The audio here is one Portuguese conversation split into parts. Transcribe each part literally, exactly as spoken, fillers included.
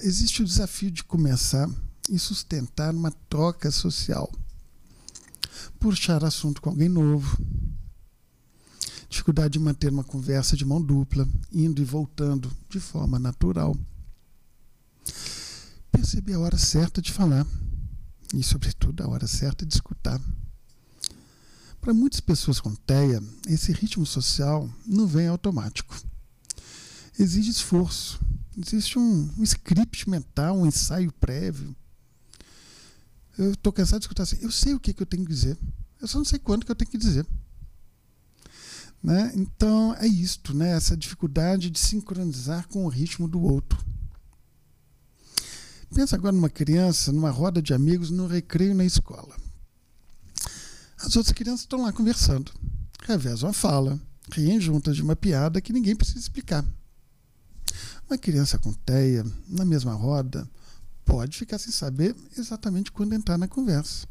existe o desafio de começar e sustentar uma troca social. Puxar assunto com alguém novo. Dificuldade de manter uma conversa de mão dupla, indo e voltando de forma natural. Perceber a hora certa de falar e, sobretudo, a hora certa de escutar. Para muitas pessoas com T E A, esse ritmo social não vem automático. Exige esforço, existe um, um script mental, um ensaio prévio. Eu estou cansado de escutar assim, eu sei o que, que eu tenho que dizer, eu só não sei quando que eu tenho que dizer. Né? Então, é isto, né? Essa dificuldade de sincronizar com o ritmo do outro. Pensa agora numa criança, numa roda de amigos, no recreio na escola. As outras crianças estão lá conversando, revezam a fala, riem juntas de uma piada que ninguém precisa explicar. Uma criança com T E A, na mesma roda, pode ficar sem saber exatamente quando entrar na conversa.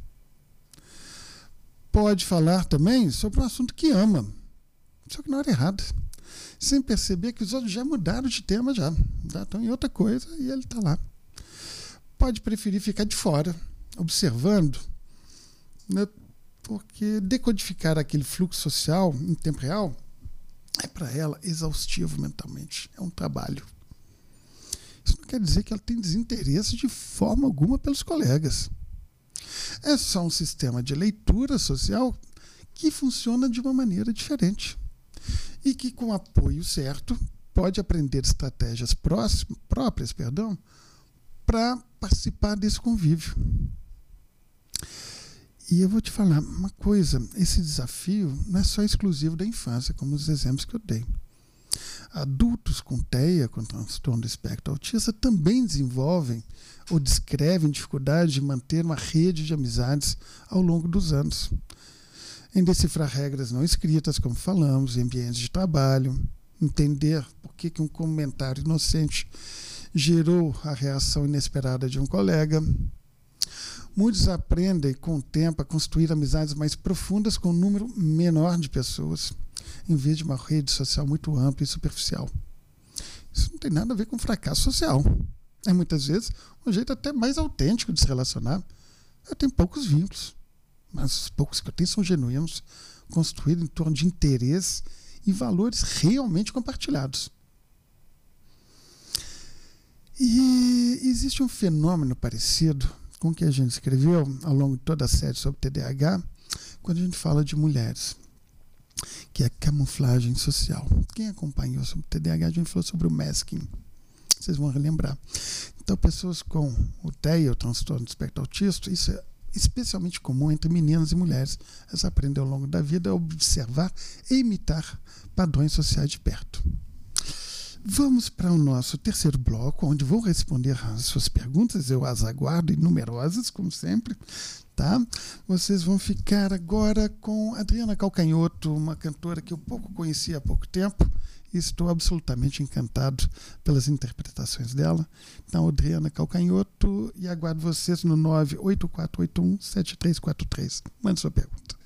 Pode falar também sobre um assunto que ama, só que na hora errada, sem perceber que os outros já mudaram de tema, já, já estão em outra coisa e ele está lá. Pode preferir ficar de fora, observando, né, porque decodificar aquele fluxo social em tempo real é para ela exaustivo mentalmente, é um trabalho. Isso não quer dizer que ela tem desinteresse de forma alguma pelos colegas. É só um sistema de leitura social que funciona de uma maneira diferente e que, com apoio certo, pode aprender estratégias próximas, próprias perdão, para participar desse convívio. E eu vou te falar uma coisa, esse desafio não é só exclusivo da infância, como os exemplos que eu dei. Adultos com T E A, com transtorno do espectro autista, também desenvolvem ou descrevem dificuldade de manter uma rede de amizades ao longo dos anos. Em decifrar regras não escritas, como falamos, em ambientes de trabalho, entender por que que um comentário inocente gerou a reação inesperada de um colega. Muitos aprendem com o tempo a construir amizades mais profundas com um número menor de pessoas, em vez de uma rede social muito ampla e superficial. Isso não tem nada a ver com fracasso social. É muitas vezes um jeito até mais autêntico de se relacionar. Eu tenho poucos vínculos, mas os poucos que eu tenho são genuínos, construídos em torno de interesse e valores realmente compartilhados. E existe um fenômeno parecido com o que a gente escreveu ao longo de toda a série sobre T D A H, quando a gente fala de mulheres, que é a camuflagem social. Quem acompanhou sobre T D A H, a gente falou sobre o masking. Vocês vão relembrar. Então, pessoas com o T E A, o transtorno do espectro autista, isso é especialmente comum entre meninas e mulheres. Elas aprendem ao longo da vida a observar e imitar padrões sociais de perto. Vamos para o nosso terceiro bloco, onde vou responder as suas perguntas. Eu as aguardo, e numerosas, como sempre. Tá? Vocês vão ficar agora com Adriana Calcanhoto, uma cantora que eu pouco conheci há pouco tempo, e estou absolutamente encantado pelas interpretações dela. Então, Adriana Calcanhoto, e aguardo vocês no nove oito quatro oito um sete três quatro três. Mande sua pergunta.